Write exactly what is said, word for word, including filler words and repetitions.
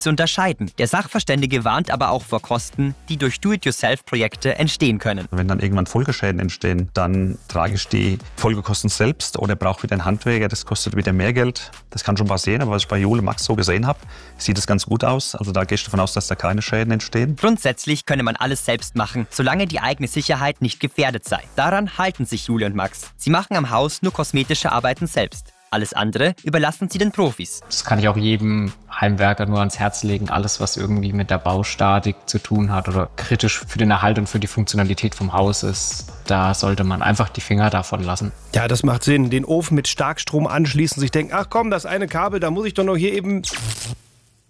zu unterscheiden. Der Sachverständige warnt aber auch vor Kosten, die durch Do-it-yourself-Projekte entstehen können. Wenn dann irgendwann Folgeschäden entstehen, dann trage ich die Folgekosten selbst oder brauche wieder einen Handwerker, das kostet wieder mehr Geld. Das kann schon passieren, aber was ich bei Jule Max so gesehen habe, sieht es ganz gut aus. Also da gehe ich davon aus, dass da keine Schäden entstehen. Grundsätzlich könne man alles selbst machen, solange die eigene Sicherheit nicht gefährdet sei. Daran halten sich Jule und Max. Sie machen am Haus nur kosmetische Arbeiten selbst. Alles andere überlassen sie den Profis. Das kann ich auch jedem Heimwerker nur ans Herz legen. Alles, was irgendwie mit der Baustatik zu tun hat oder kritisch für den Erhalt und für die Funktionalität vom Haus ist, da sollte man einfach die Finger davon lassen. Ja, das macht Sinn. Den Ofen mit Starkstrom anschließen, sich denken, ach komm, das eine Kabel, da muss ich doch noch hier eben